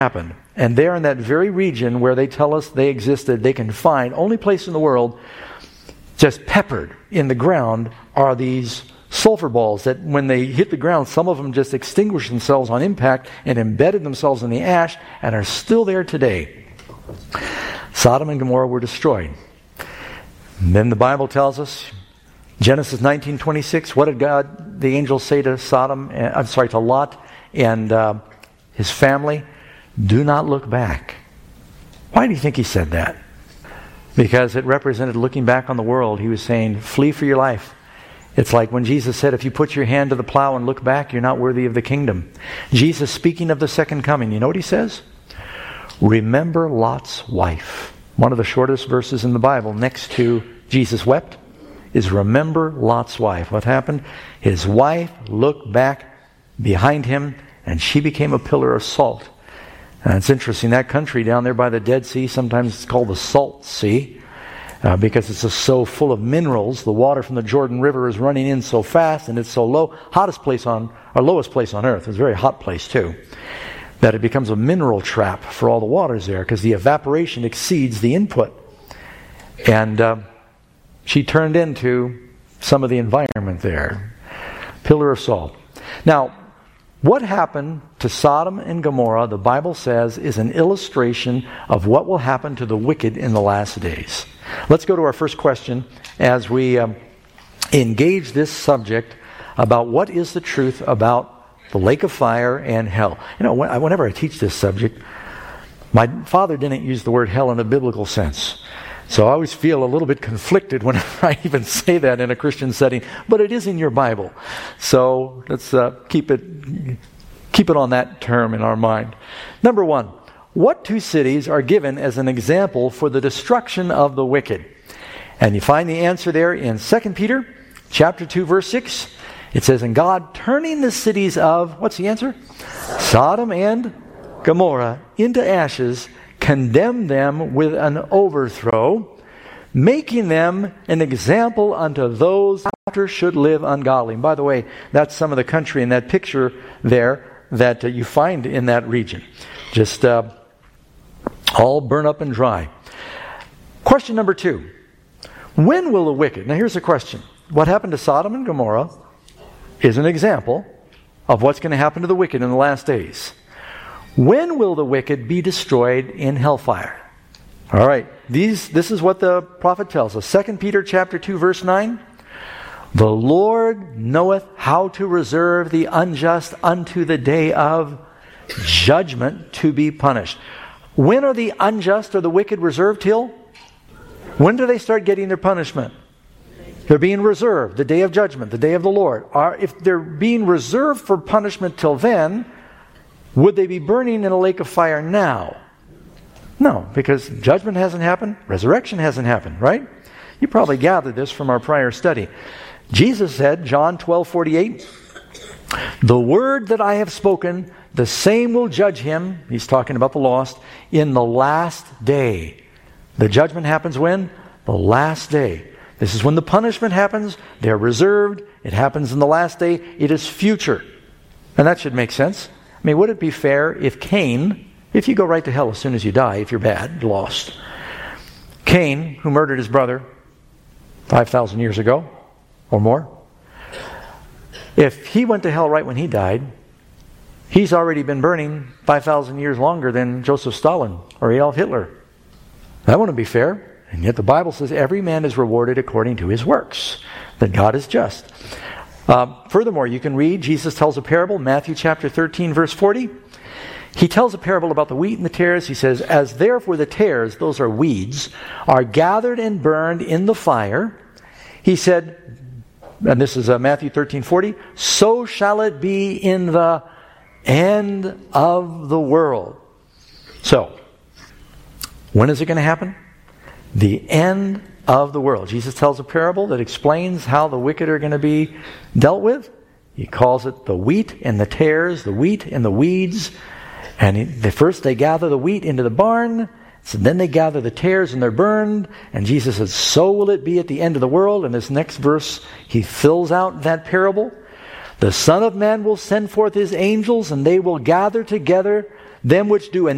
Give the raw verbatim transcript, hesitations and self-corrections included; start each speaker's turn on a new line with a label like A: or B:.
A: happened. And there in that very region where they tell us they existed, they can find, only place in the world, just peppered in the ground are these sulfur balls that when they hit the ground, some of them just extinguished themselves on impact and embedded themselves in the ash and are still there today. Sodom and Gomorrah were destroyed. And then the Bible tells us, Genesis nineteen twenty-six, what did God, the angel, say to Sodom, uh, I'm sorry, to Lot and uh, his family? Do not look back. Why do you think he said that? Because it represented looking back on the world. He was saying, flee for your life. It's like when Jesus said, if you put your hand to the plow and look back, you're not worthy of the kingdom. Jesus, speaking of the second coming, you know what he says? Remember Lot's wife. One of the shortest verses in the Bible next to Jesus wept is remember Lot's wife. What happened? His wife looked back behind him and she became a pillar of salt. And it's interesting, that country down there by the Dead Sea, sometimes it's called the Salt Sea. Uh, because it's just so full of minerals. The water from the Jordan River is running in so fast and it's so low. Hottest place on, or lowest place on earth. It's a very hot place too. That it becomes a mineral trap for all the waters there because the evaporation exceeds the input. And uh, she turned into some of the environment there. Pillar of salt. Now, what happened to Sodom and Gomorrah, the Bible says, is an illustration of what will happen to the wicked in the last days. Let's go to our first question as we um, engage this subject about what is the truth about the lake of fire and hell. You know, whenever I teach this subject, my father didn't use the word hell in a biblical sense. So I always feel a little bit conflicted whenever I even say that in a Christian setting, but it is in your Bible. So let's uh, keep it keep it on that term in our mind. Number one, what two cities are given as an example for the destruction of the wicked? And you find the answer there in Second Peter chapter two, verse six. It says, and God turning the cities of, what's the answer? Sodom and Gomorrah into ashes, condemned them with an overthrow, making them an example unto those after should live ungodly. And by the way, that's some of the country in that picture there that uh, you find in that region. Just uh, all burn up and dry. Question number two. When will the wicked... Now here's the question. What happened to Sodom and Gomorrah is an example of what's going to happen to the wicked in the last days. When will the wicked be destroyed in hellfire? All right. These, this is what the prophet tells us. Second Peter chapter two, verse nine. The Lord knoweth how to reserve the unjust unto the day of judgment to be punished. When are the unjust or the wicked reserved till? When do they start getting their punishment? They're being reserved, the day of judgment, the day of the Lord. Are, if they're being reserved for punishment till then, would they be burning in a lake of fire now? No, because judgment hasn't happened, resurrection hasn't happened, right? You probably gathered this from our prior study. Jesus said, John twelve forty-eight, the word that I have spoken, the same will judge him, he's talking about the lost, in the last day. The judgment happens when? The last day. This is when the punishment happens. They're reserved. It happens in the last day. It is future. And that should make sense. I mean, would it be fair if Cain, if you go right to hell as soon as you die, if you're bad, lost. Cain, who murdered his brother five thousand years ago or more, if he went to hell right when he died, he's already been burning five thousand years longer than Joseph Stalin or Adolf Hitler. That wouldn't be fair. And yet the Bible says every man is rewarded according to his works, that God is just. Uh, furthermore, you can read, Jesus tells a parable, Matthew chapter thirteen, verse forty. He tells a parable about the wheat and the tares. He says, as therefore the tares, those are weeds, are gathered and burned in the fire, he said, and this is uh, Matthew thirteen forty, so shall it be in the end of the world. So, when is it going to happen? The end of the world. Jesus tells a parable that explains how the wicked are going to be dealt with. He calls it the wheat and the tares, the wheat and the weeds. And he, the first they gather the wheat into the barn, so then they gather the tares and they're burned. And Jesus says, so will it be at the end of the world. And this next verse, he fills out that parable. The Son of Man will send forth his angels, and they will gather together them which do